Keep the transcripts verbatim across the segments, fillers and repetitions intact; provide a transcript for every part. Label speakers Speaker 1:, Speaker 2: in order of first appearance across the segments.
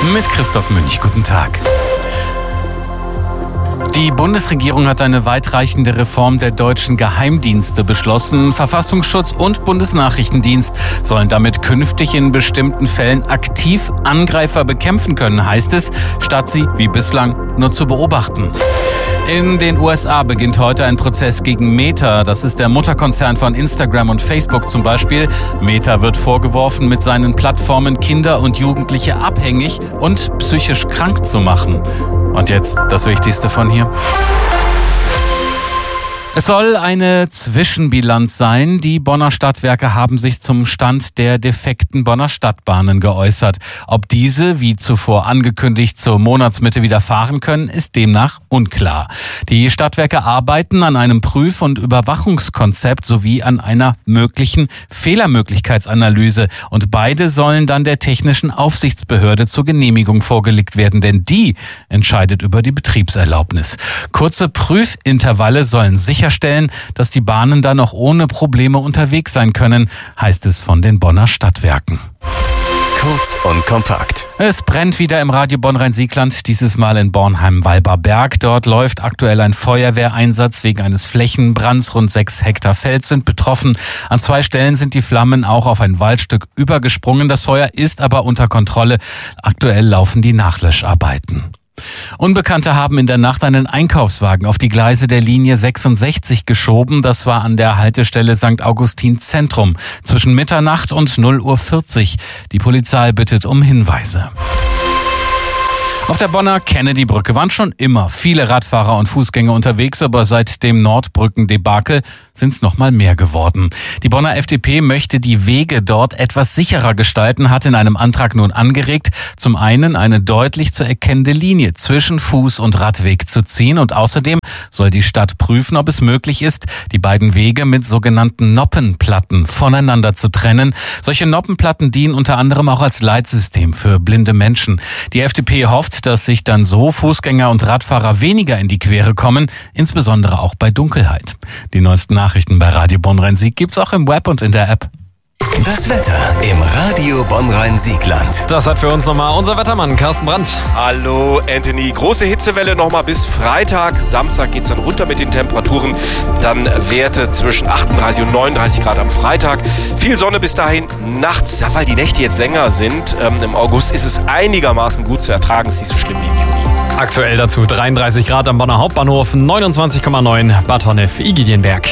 Speaker 1: mit Christoph Münch. Guten Tag. Die Bundesregierung hat eine weitreichende Reform der deutschen Geheimdienste beschlossen. Verfassungsschutz und Bundesnachrichtendienst sollen damit künftig in bestimmten Fällen aktiv Angreifer bekämpfen können, heißt es, statt sie wie bislang nur zu beobachten. In den U S A beginnt heute ein Prozess gegen Meta. Das ist der Mutterkonzern von Instagram und Facebook zum Beispiel. Meta wird vorgeworfen, mit seinen Plattformen Kinder und Jugendliche abhängig und psychisch krank zu machen. Und jetzt das Wichtigste von hier. Es soll eine Zwischenbilanz sein. Die Bonner Stadtwerke haben sich zum Stand der defekten Bonner Stadtbahnen geäußert. Ob diese, wie zuvor angekündigt, zur Monatsmitte wieder fahren können, ist demnach unklar. Die Stadtwerke arbeiten an einem Prüf- und Überwachungskonzept sowie an einer möglichen Fehlermöglichkeitsanalyse. Und beide sollen dann der technischen Aufsichtsbehörde zur Genehmigung vorgelegt werden, denn die entscheidet über die Betriebserlaubnis. Kurze Prüfintervalle sollen sicher sicherstellen, dass die Bahnen dann auch ohne Probleme unterwegs sein können, heißt es von den Bonner Stadtwerken.
Speaker 2: Kurz und kompakt.
Speaker 1: Es brennt wieder im Radio Bonn-Rhein-Siegland, dieses Mal in Bornheim-Walberberg. Dort läuft aktuell ein Feuerwehreinsatz wegen eines Flächenbrands. Rund sechs Hektar Feld sind betroffen. An zwei Stellen sind die Flammen auch auf ein Waldstück übergesprungen. Das Feuer ist aber unter Kontrolle. Aktuell laufen die Nachlöscharbeiten. Unbekannte haben in der Nacht einen Einkaufswagen auf die Gleise der Linie sechsundsechzig geschoben. Das war an der Haltestelle Sankt Augustin Zentrum zwischen Mitternacht und null Uhr vierzig. Die Polizei bittet um Hinweise. Auf der Bonner Kennedy-Brücke waren schon immer viele Radfahrer und Fußgänger unterwegs, aber seit dem Nordbrücken-Debakel sind es noch mal mehr geworden. Die Bonner F D P möchte die Wege dort etwas sicherer gestalten, hat in einem Antrag nun angeregt, zum einen eine deutlich zu erkennende Linie zwischen Fuß- und Radweg zu ziehen und außerdem soll die Stadt prüfen, ob es möglich ist, die beiden Wege mit sogenannten Noppenplatten voneinander zu trennen. Solche Noppenplatten dienen unter anderem auch als Leitsystem für blinde Menschen. Die F D P hofft, dass sich dann so Fußgänger und Radfahrer weniger in die Quere kommen, insbesondere auch bei Dunkelheit. Die neuesten Nachrichten bei Radio Bonn-Rhein-Sieg gibt's auch im Web und in der App.
Speaker 2: Das Wetter im Radio Bonn-Rhein-Siegland.
Speaker 3: Das hat für uns nochmal unser Wettermann Carsten Brandt.
Speaker 4: Hallo Anthony, große Hitzewelle nochmal bis Freitag. Samstag geht's dann runter mit den Temperaturen. Dann Werte zwischen achtunddreißig und neununddreißig Grad am Freitag. Viel Sonne bis dahin. Nachts, ja, weil die Nächte jetzt länger sind, ähm, im August ist es einigermaßen gut zu ertragen. Ist nicht so schlimm wie im Juni.
Speaker 3: Aktuell dazu dreiunddreißig Grad am Bonner Hauptbahnhof, neunundzwanzig Komma neun Bad Honnef, Igidienberg.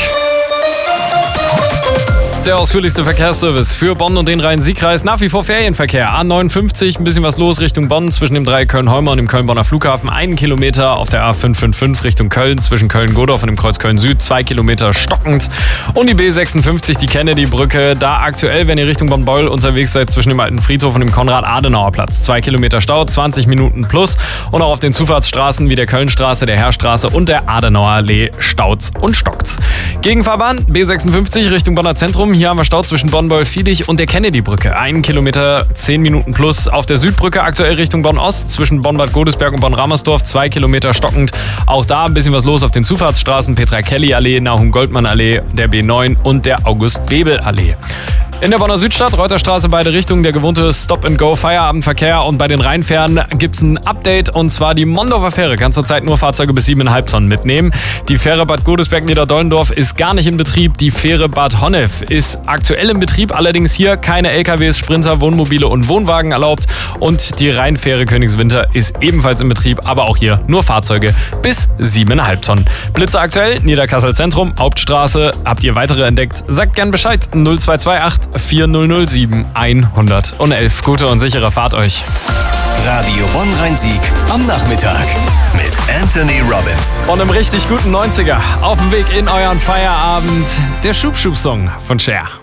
Speaker 3: Der ausführlichste Verkehrsservice für Bonn und den Rhein-Sieg-Kreis. Nach wie vor Ferienverkehr. A neunundfünfzig, ein bisschen was los Richtung Bonn zwischen dem Dreieck Köln-Heumer und dem Köln-Bonner Flughafen. Einen Kilometer auf der A fünf fünf fünf Richtung Köln zwischen Köln-Godorf und dem Kreuz Köln-Süd. Zwei Kilometer stockend. Und die B sechsundfünfzig, die Kennedy-Brücke. Da aktuell, wenn ihr Richtung Bonn-Beul unterwegs seid, zwischen dem alten Friedhof und dem Konrad-Adenauer-Platz. Zwei Kilometer Stau, zwanzig Minuten plus. Und auch auf den Zufahrtsstraßen wie der Kölnstraße, der Heerstraße und der Adenauer-Allee staut's und stockt's. Gegenfahrbahn B sechsundfünfzig Richtung Bonner Zentrum. Hier haben wir Stau zwischen Bonn-Beul-Viehlich und der Kennedy-Brücke. Einen Kilometer, zehn Minuten plus. Auf der Südbrücke aktuell Richtung Bonn-Ost zwischen Bonn-Bad Godesberg und Bonn-Ramersdorf. Zwei Kilometer stockend. Auch da ein bisschen was los auf den Zufahrtsstraßen. Petra-Kelly-Allee, Nahum-Goldmann-Allee, der B neun und der August-Bebel-Allee. In der Bonner Südstadt, Reuterstraße, beide Richtungen, der gewohnte Stop-and-Go-Feierabendverkehr. Und bei den Rheinfähren gibt's ein Update, und zwar die Mondorfer Fähre kann zurzeit nur Fahrzeuge bis sieben Komma fünf Tonnen mitnehmen. Die Fähre Bad Godesberg-Niederdollendorf ist gar nicht in Betrieb. Die Fähre Bad Honnef ist aktuell in Betrieb, allerdings hier keine L K Ws, Sprinter, Wohnmobile und Wohnwagen erlaubt. Und die Rheinfähre Königswinter ist ebenfalls in Betrieb, aber auch hier nur Fahrzeuge bis sieben Komma fünf Tonnen. Blitzer aktuell, Niederkassel Zentrum, Hauptstraße. Habt ihr weitere entdeckt? Sagt gern Bescheid. null zwei zwei acht vier null null sieben eins eins eins. Gute und sichere Fahrt euch.
Speaker 2: Radio Bonn-Rhein-Sieg am Nachmittag mit Anthony Robbins.
Speaker 3: Und im richtig guten neunziger auf dem Weg in euren Feierabend der Schub-Schub-Song von Cher.